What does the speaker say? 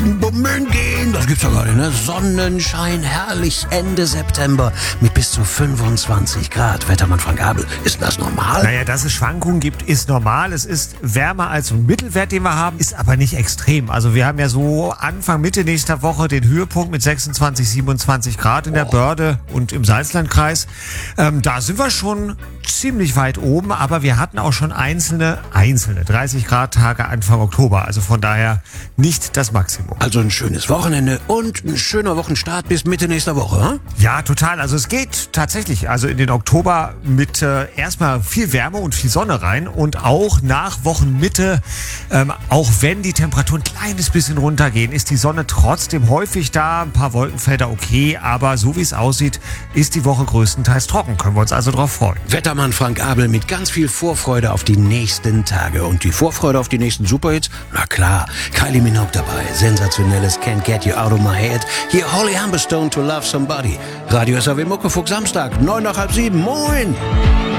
draußen bummeln gehen. Das gibt's doch gar nicht, ne? Sonnenschein, herrlich Ende September mit bis zu 25 Grad. Wettermann Frank Abel, ist das normal? Naja, dass es Schwankungen gibt, ist normal. Es ist wärmer als so ein Mittelwert, den wir haben, ist aber nicht extrem. Also wir haben ja so Anfang, Mitte nächster Woche den Höhepunkt mit 26, 27 Grad in der Börde und im Salzlandkreis. Da sind wir schon ziemlich weit oben, aber wir hatten auch schon einzelne 30 Grad Tage Anfang Oktober. Also von daher nicht das Maximum. Also ein schönes Wochenende und ein schöner Wochenstart bis Mitte nächster Woche, hm? Ja, total. Also es geht tatsächlich also in den Oktober mit erstmal viel Wärme und viel Sonne rein und auch nach Wochenmitte, auch wenn die Temperaturen ein kleines bisschen runtergehen, ist die Sonne trotzdem häufig da. Ein paar Wolkenfelder okay, aber so wie es aussieht, ist die Woche größtenteils trocken. Können wir uns also drauf freuen. Wettermann Frank Abel mit ganz viel Vorfreude auf die nächsten Tage. Und die Vorfreude auf die nächsten Superhits? Na klar, Kylie Minogue dabei. Sensationelles Can't Get You Out of My Head. Hier Holly Humberstone to Love Somebody. Radio SAW Muckefuck Samstag, 6:09. Moin!